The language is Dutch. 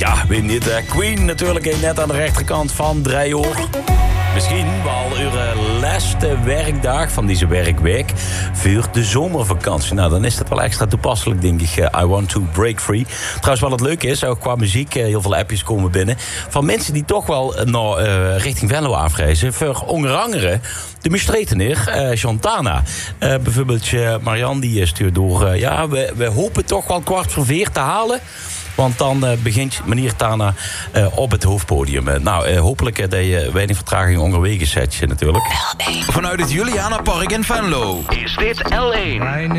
Ja, weet niet. Queen natuurlijk net aan de rechterkant van 3 uur. Misschien wel uw laatste werkdag van deze werkweek voor de zomervakantie. Nou, dan is dat wel extra toepasselijk, denk ik. I want to break free. Trouwens, wat het leuk is, ook qua muziek, heel veel appjes komen binnen van mensen die toch wel richting Venlo afreizen. Voor onder andere de Mustretener, Chantana. Bijvoorbeeld Marianne, die stuurt door. We hopen toch wel 3:15 te halen. Want dan begint meneer Tana op het hoofdpodium. Hopelijk dat je weinig vertraging onderwege zet je natuurlijk. Vanuit het Julianapark in Venlo is dit L1.